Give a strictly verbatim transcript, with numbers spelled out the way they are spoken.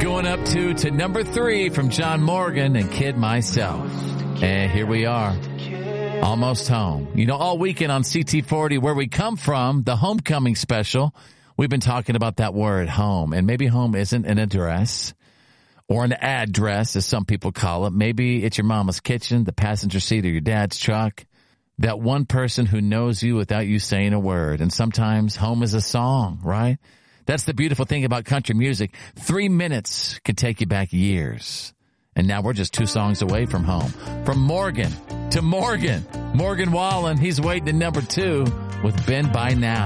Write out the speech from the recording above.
Going up to, to number three from John Morgan and Kid Myself. And here we are. Almost home. You know, all weekend on C T forty, where we come from, the homecoming special, we've been talking about that word, home. And maybe home isn't an address or an address, as some people call it. Maybe it's your mama's kitchen, the passenger seat of your dad's truck, that one person who knows you without you saying a word. And sometimes home is a song, right? That's the beautiful thing about country music. Three minutes could take you back years. And now we're just two songs away from home. From Morgan to Morgan. Morgan Wallen, he's waiting at number two with Bend By Now.